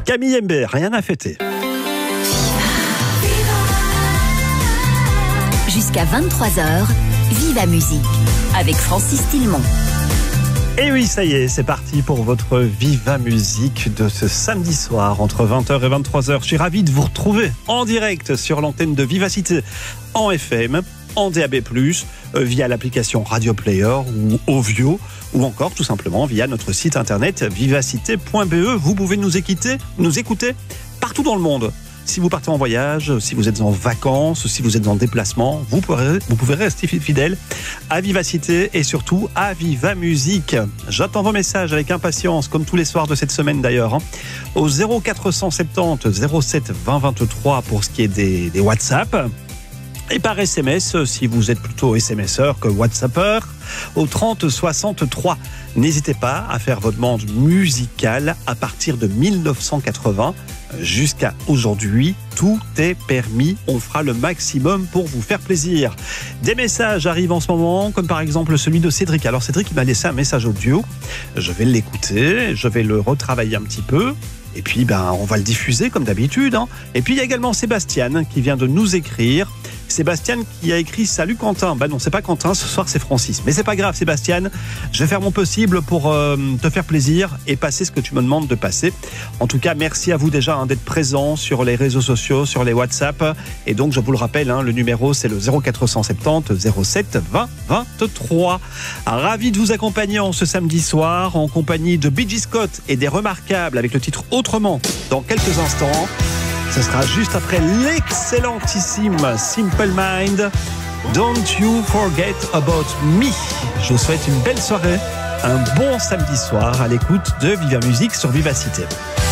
Camille Mbé, rien à fêter. Jusqu'à 23h, Viva Musique avec Francis Tillemont. Et oui, ça y est, c'est parti pour votre Viva Musique de ce samedi soir entre 20h et 23h. Je suis ravi de vous retrouver en direct sur l'antenne de Vivacité en FM, en DAB+, via l'application Radio Player ou Ovio, ou encore tout simplement via notre site internet vivacité.be. Vous pouvez nous écouter partout dans le monde. Si vous partez en voyage, si vous êtes en vacances, si vous êtes en déplacement, vous pouvez rester fidèle à Vivacité et surtout à Viva Musique. J'attends vos messages avec impatience, comme tous les soirs de cette semaine d'ailleurs, au 0470 07 20 23 pour ce qui est des WhatsApp. Et par SMS, si vous êtes plutôt SMSeur que WhatsAppeur, au 30 63. N'hésitez pas à faire votre demande musicale à partir de 1980 jusqu'à aujourd'hui. Tout est permis. On fera le maximum pour vous faire plaisir. Des messages arrivent en ce moment, comme par exemple celui de Cédric. Alors Cédric, il m'a laissé un message audio. Je vais l'écouter, je vais le retravailler un petit peu. Et puis, on va le diffuser comme d'habitude. Et puis, il y a également Sébastien qui vient de nous écrire. Sébastien qui a écrit « Salut Quentin ». Non, c'est pas Quentin, ce soir c'est Francis. Mais c'est pas grave Sébastien, je vais faire mon possible pour te faire plaisir et passer ce que tu me demandes de passer. En tout cas, merci à vous déjà d'être présents sur les réseaux sociaux, sur les WhatsApp. Et donc, je vous le rappelle, le numéro c'est le 0470 07 20 23. Ravi de vous accompagner en ce samedi soir en compagnie de B.G. Scott et des Remarquables avec le titre « Autrement » dans quelques instants. Ce sera juste après l'excellentissime Simple Mind. Don't you forget about me. Je vous souhaite une belle soirée, un bon samedi soir à l'écoute de Viva Musique sur Vivacité.